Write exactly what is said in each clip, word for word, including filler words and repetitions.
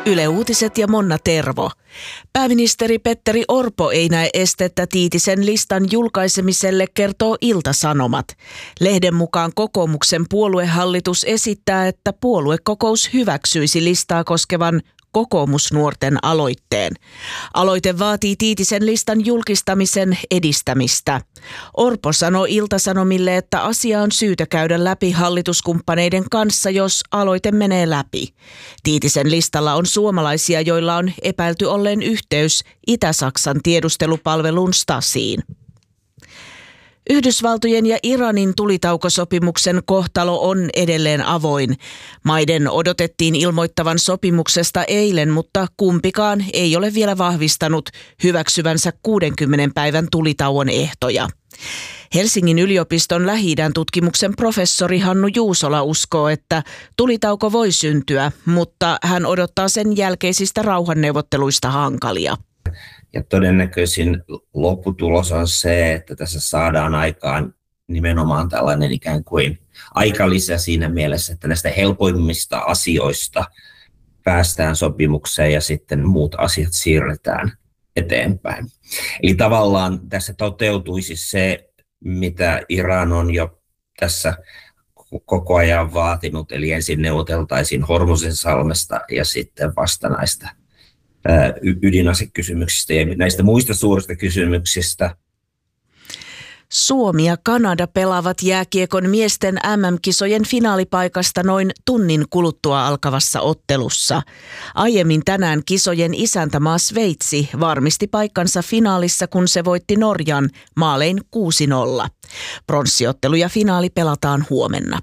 Yle Uutiset ja Monna Tervo. Pääministeri Petteri Orpo ei näe estettä Tiitisen listan julkaisemiselle, kertoo Ilta-Sanomat. Lehden mukaan kokoomuksen puoluehallitus esittää, että puoluekokous hyväksyisi listaa koskevan kokoomusnuorten aloitteen. Aloite vaatii Tiitisen listan julkistamisen edistämistä. Orpo sanoi Ilta-Sanomille, että asia on syytä käydä läpi hallituskumppaneiden kanssa, jos aloite menee läpi. Tiitisen listalla on suomalaisia, joilla on epäilty olleen yhteys Itä-Saksan tiedustelupalvelun Stasiin. Yhdysvaltojen ja Iranin tulitaukosopimuksen kohtalo on edelleen avoin. Maiden odotettiin ilmoittavan sopimuksesta eilen, mutta kumpikaan ei ole vielä vahvistanut hyväksyvänsä kuudenkymmenen päivän tulitauon ehtoja. Helsingin yliopiston Lähi-idän tutkimuksen professori Hannu Juusola uskoo, että tulitauko voi syntyä, mutta hän odottaa sen jälkeisistä rauhanneuvotteluista hankalia. Ja todennäköisin lopputulos on se, että tässä saadaan aikaan nimenomaan tällainen ikään kuin aikalisä siinä mielessä, että näistä helpoimmista asioista päästään sopimukseen ja sitten muut asiat siirretään eteenpäin. Eli tavallaan tässä toteutuisi se, mitä Iran on jo tässä koko ajan vaatinut, eli ensin neuvoteltaisiin Hormuzinsalmesta ja sitten vasta näistä ydinasekysymyksistä ja näistä muista suurista kysymyksistä. Suomi ja Kanada pelaavat jääkiekon miesten M M-kisojen finaalipaikasta noin tunnin kuluttua alkavassa ottelussa. Aiemmin tänään kisojen isäntämaa Sveitsi varmisti paikkansa finaalissa, kun se voitti Norjan maalein kuusi nolla. Pronssiottelu ja finaali pelataan huomenna.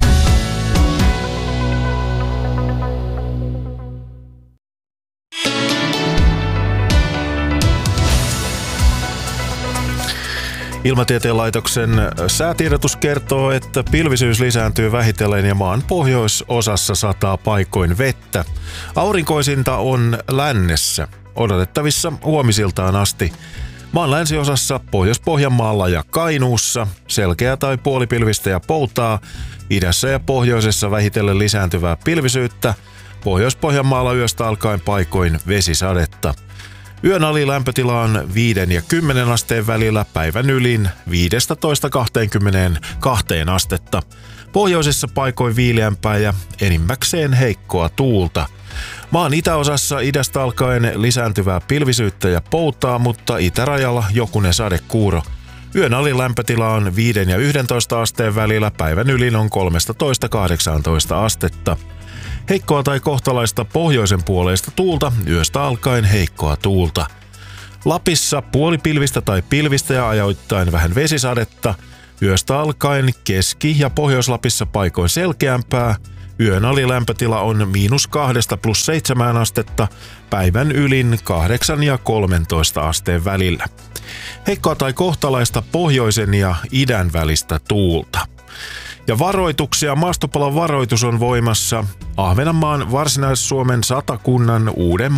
Ilmatieteen laitoksen säätiedotus kertoo, että pilvisyys lisääntyy vähitellen ja maan pohjoisosassa sataa paikoin vettä. Aurinkoisinta on lännessä, odotettavissa huomisiltaan asti. Maan länsiosassa, Pohjois-Pohjanmaalla ja Kainuussa selkeä tai puolipilvistä ja poutaa. Idässä ja pohjoisessa vähitellen lisääntyvää pilvisyyttä. Pohjois-Pohjanmaalla yöstä alkaen paikoin vesisadetta. Yön alilämpötila on viiden ja kymmenen asteen välillä, päivän ylin viisitoista kaksikymmentäkaksi astetta. Pohjoisessa paikoin viileämpää ja enimmäkseen heikkoa tuulta. Maan itäosassa idästä alkaen lisääntyvää pilvisyyttä ja poutaa, mutta itärajalla jokunen sadekuuro. Yön alilämpötila on viiden ja yhdentoista asteen välillä, päivän ylin on kolmetoista kahdeksantoista astetta. Heikkoa tai kohtalaista pohjoisen puoleista tuulta, yöstä alkaen heikkoa tuulta. Lapissa puolipilvistä tai pilvistä ja ajoittain vähän vesisadetta. Yöstä alkaen Keski- ja Pohjois-Lapissa paikoin selkeämpää. Yön alilämpötila on miinus kahdesta plus seitsemään astetta, päivän ylin kahdeksan ja kolmentoista asteen välillä. Heikkoa tai kohtalaista pohjoisen ja idän välistä tuulta. Ja varoituksia, maastopalon varoitus on voimassa Ahvenanmaan, Varsinais-Suomen, Satakunnan, Uuden